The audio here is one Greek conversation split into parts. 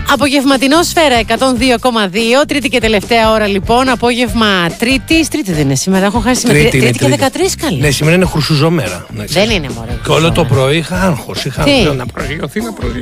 Απογευματινό Σφαίρα 102,2. Τρίτη και τελευταία ώρα λοιπόν. Απόγευμα Τρίτη. Τρίτη δεν είναι σήμερα. Έχω χάσει σήμερα. Τρίτη και 13 καλή. Ναι, σήμερα είναι χρυσουζομέρα. Δεν είναι μωρέ. Και όλο το πρωί είχα άγχος. Είχα να προσγειωθεί.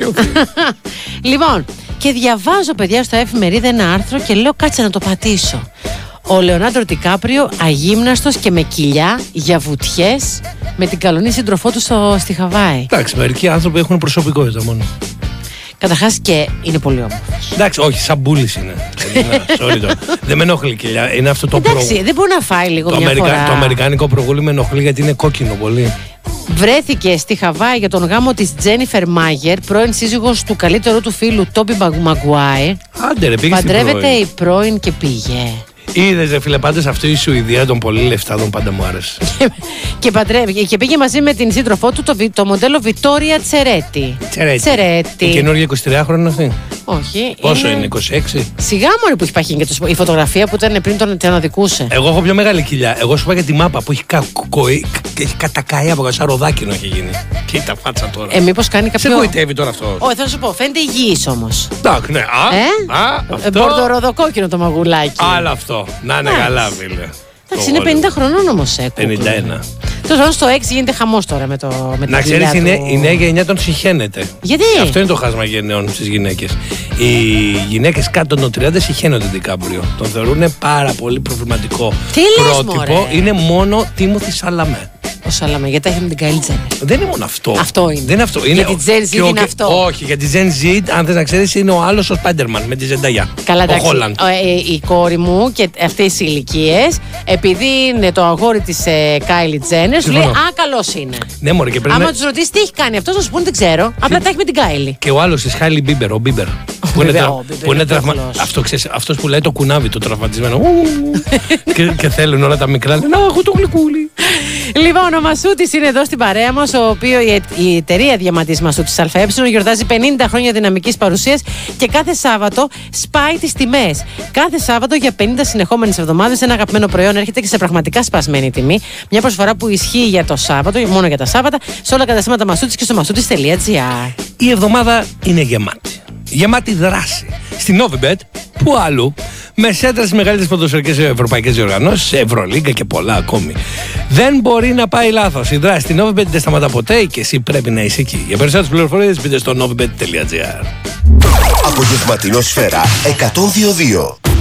Λοιπόν, και διαβάζω παιδιά στο εφημερίδα ένα άρθρο και λέω κάτσε να το πατήσω. Ο Λεωνάρντο Ντικάπριο αγύμναστος και με κοιλιά για βουτιές με την καλονή σύντροφό του στη Χαβάη. Εντάξει, μερικοί άνθρωποι έχουν προσωπικότητα μόνο. Καταρχάς και είναι πολύ όμορφος. Εντάξει, όχι, σαν μπούλης είναι. Δεν με ενοχλεί κοιλιά. Είναι αυτό το εντάξει, δεν μπορεί να φάει λίγο μια φορά. Το αμερικάνικο προγούλι με ενοχλεί γιατί είναι κόκκινο πολύ. Βρέθηκε στη Χαβάη για τον γάμο της Τζένιφερ Μάγερ, πρώην σύζυγος του καλύτερου του φίλου Τόμπι Μαγκουάιρ. Άντε ρε, πήγε στην παντρεύεται η πρώην και πήγε. Είδες ρε φίλε, πάντως αυτή η Σουηδία των πολύ λεφτάδων πάντα μου άρεσε. Και πήγε μαζί με την σύντροφό του το μοντέλο Βιτόρια Τσερέτη. Η καινούργια 23χρονη αυτή. Όχι. Πόσο είναι 26? Σιγά μωρή που έχει παχύνει και η φωτογραφία που ήταν πριν τον αδικούσε. Εγώ έχω πιο μεγάλη κοιλιά. Εγώ σου είπα για τη μάπα που έχει κατακαεί από σαν ροδάκινο έχει γίνει. Και τα φάτσα τώρα. Μήπως κάνει κάποιο. Σε βοητεύει τώρα αυτό? Όχι, θα σου πω, φαίνεται υγιής όμως. Εντάξει, ναι. Μπορδοροδοκόκκινο το μαγουλάκι. Άλλο αυτό. Να είναι καλά, φίλε. Εντάξει, είναι 50 χρονών όμως 51. Τέλος πάντων στο 6 γίνεται χαμός τώρα με το. Να ξέρεις, η νέα γενιά τον συχαίνεται. Γιατί? Αυτό είναι το χάσμα γενναιών στις γυναίκες. Οι γυναίκες κάτω των 30 συχαίνονται τον Ντικάπριο. Τον θεωρούν πάρα πολύ προβληματικό πρότυπο. Είναι μόνο Τίμωθη Σαλαμέ. Ο Σαλαμέ, γιατί έχει με την Κάιλι Τζένερ. Δεν είναι μόνο αυτό. Αυτό είναι. Δεν είναι αυτό. Για την Gen Z είναι αυτό. Όχι, για τη Gen Z, αν θες να ξέρεις, είναι ο άλλος ο Spider-Man με τη Ζενταγιά. Καλά, εντάξει. Η κόρη μου και αυτές οι ηλικίες, επειδή είναι το αγόρι της Κάιλι Τζένερ, σου λέει α, καλός είναι. Ναι, μωρέ, και πρέπει άμα τους ρωτήσεις τι έχει κάνει αυτό, θα σου πούνε δεν ξέρω. Απλά τα έχει με την Κάιλι. Και ο άλλος της Χάιλι Μπίμπερ, ο Μπίμπερ. Που είναι αυτός που λέει το κουνάβι το τραυματισμένο. Και θέλουν όλα τα μικρά. Να, έχω το γλυκούλι. Λοιπόν, ο Μασούτης είναι εδώ στην παρέα μας, ο οποίος η εταιρεία διαμαντής Μασούτης ΑΕ γιορτάζει 50 χρόνια δυναμικής παρουσίας και κάθε Σάββατο σπάει τις τιμές. Κάθε Σάββατο για 50 συνεχόμενες εβδομάδες ένα αγαπημένο προϊόν έρχεται και σε πραγματικά σπασμένη τιμή. Μια προσφορά που ισχύει για το Σάββατο, μόνο για τα Σάββατα, σε όλα τα καταστήματα Μασούτης και στο masoutis.gr. Η εβδομάδα είναι γεμάτη. Γεμάτη δράση. Στην Novibet, που αλλού, με σέντρα στις μεγαλύτερες ποδοσφαιρικές ευρωπαϊκές διοργανώσεις, Ευρωλίγκα και πολλά ακόμη. Δεν μπορεί να πάει λάθος. Η δράση στην Novibet δεν σταματά ποτέ και εσύ πρέπει να είσαι εκεί. Για περισσότερες πληροφορίες μπείτε στο novibet.gr. Απογευματινό Σφαίρα 102.2.